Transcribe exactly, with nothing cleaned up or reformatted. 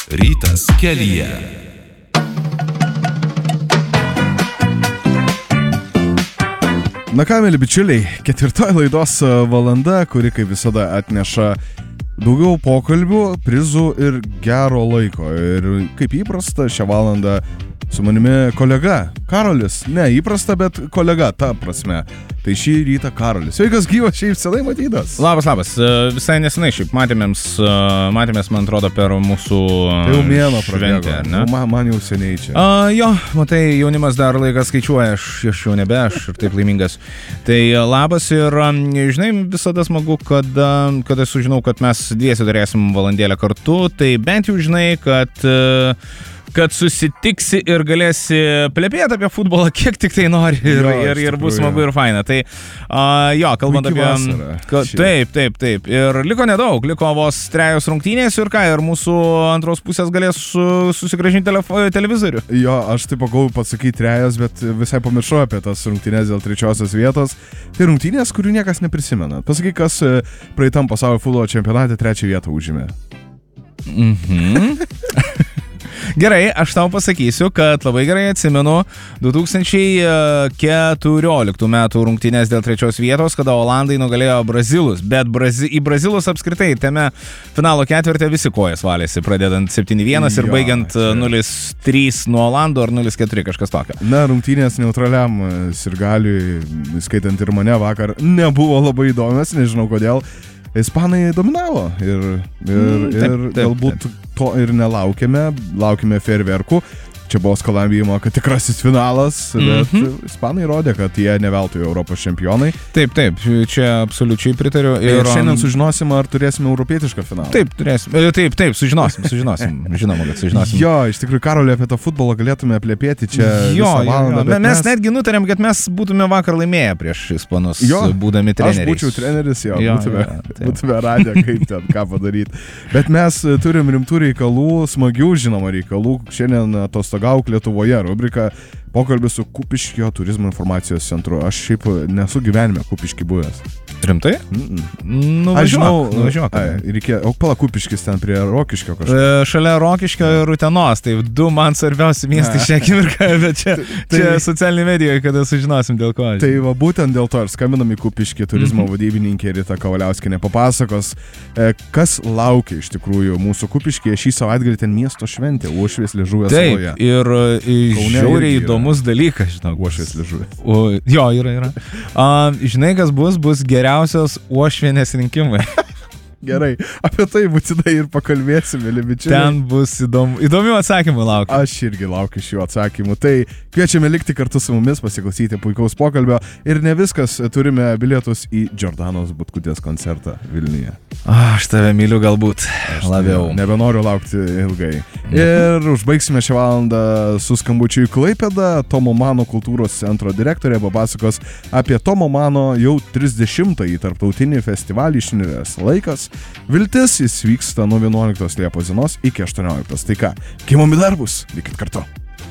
Rytas kelyje. Na ką, mėly bičiuliai, ketvirtoji laidos valanda, kuri kaip visada atneša daugiau pokalbių, prizų ir gero laiko. Ir kaip įprasta, šią valandą su manimi kolega Karolis. Ne įprasta, bet kolega, ta prasme. Tai šį rytą Karolis. Sveikas gyvas, šiaip senai matytas. Labas, labas. Visai nesenai šiaip matėmėms, matėmės, man atrodo, per mūsų tai jau mėno šventę, ne? Man, man jau seniai čia. A, jo, matai, jaunimas dar laiką skaičiuoja, aš, aš jau nebe, aš ir taip laimingas. Tai labas ir, žinai, visada smagu, kad, kad aš sužinau, kad mes dviesi turėsim valandėlę kartu, tai bent jau žinai, kad kad susitiksi ir galėsi plepėti apie futbolą, kiek tik tai nori ir, jo, ir, ir bus smagu ir faina. Tai uh, jo, kalbant Puiki apie... Ka, taip, taip, taip. Ir liko nedaug, liko vos trejos rungtynės ir ką, ir mūsų antros pusės galės su, susigrąžinti telefo, televizorių. Jo, aš taip pagau pasakyti trejos, bet visai pamiršau apie tas rungtynės dėl trečiosios vietos. Tai rungtynės, kurių niekas neprisimena. Pasakyk, kas praeitam pasaulio futbolo čempionate trečią vietą užėmė. Mhm. Gerai, aš tau pasakysiu, kad labai gerai atsimenu du tūkstančiai keturioliktų metų rungtynės dėl trečios vietos, kada Olandai nugalėjo Brazilus, bet Brazi- į Brazilus apskritai tame finalo ketvirte visi kojas valėsi, pradedant septyni vienas ir baigiant nulis trys nuo Olandų ar nulis keturi kažkas tokio. Na, rungtynės neutraliam sirgaliui, skaitant ir mane vakar, nebuvo labai įdomios, nežinau kodėl. Ispanai dominavo ir, ir, mm, taip, ir taip, galbūt taip. To ir nelaukėme, laukėme fejerverkų. Čia buvo skalambijimo, kad tikrasis finalas, bet mm-hmm. Ispanai rodė, kad jie neveltui Europos čempionai. Taip, taip, čia absoliučiai pritariu. Ir, ir šiandien sužinosim, ar turėsime europietišką finalą. Taip, turėsim. Taip, taip, sužinosim, sužinosim. Žinoma, kad sužinosim. Jo, iš tikrųjų, Karolį, apie tą futbolą galėtume plėpėti čia jo, visą valandą. Jo, jo. Mes netgi nutarėm, kad mes būtume vakar laimėję prieš Ispanus, jo, būdami treneriais. Aš būčiau treneris, jo, jo būtume, jo, būtume radę, kaip ten, ką padaryti. Bet mes turim rimtų reikalų, smagių, žinoma, reikalų. Šiandien atostogauk Lietuvoje rubrika pokalbis su Kupiškio turizmo informacijos centru. Aš šiaip nesu gyvenime Kupišky buvęs. Rimtai? Nu, aš žinau, nuvažiuok. Reikėjo, o pala Kupiškis ten prie Rokiškio kažkas. E, šalia Rokiškio ir Utenos, tai du man svarbiausi miestai šią akimirką, bet čia, tai, čia socialinė medijoje, kada sužinosim dėl ko. Tai va būtent dėl to ir skambinam į Kupiškį turizmo mm-hmm. vadybininkė Rita Kavaliauskienė papasakos, kas laukia iš tikrųjų mūsų Kupiškyje šį savaitgalį, ten miesto šventė, Uošvės liežuvės saloje. Taip, ir žiauriai įdomus dalykas, žinau. Uošvės liežuvės. Jo, yra, yra. A, žinai, kas bus, bus geriausios Uošvienės rinkimai. Gerai, apie tai būtinai ir pakalbėsim, mėly bičiuliai. Ten bus įdomu, įdomių atsakymų laukiu. Aš irgi laukiu šių atsakymų. Tai kviečiame likti kartu su mumis, pasiklausyti puikaus pokalbio. Ir ne viskas, turime bilietus į Džordanos Butkutės koncertą Vilniuje. Aš tave myliu galbūt Aš labiau. Nebenoriu laukti ilgai. Ir užbaigsime šią valandą su skambučiu į Klaipėdą. Tomo Mano kultūros centro direktorė papasakos apie Tomo Mano jau trisdešimtąjį tarptautinį festivalį Išniręs laikas. Viltis, jis vyksta nuo vienuoliktos Liepos dienos iki aštuonioliktos. Tai ką, kimom į darbus, likit kartu.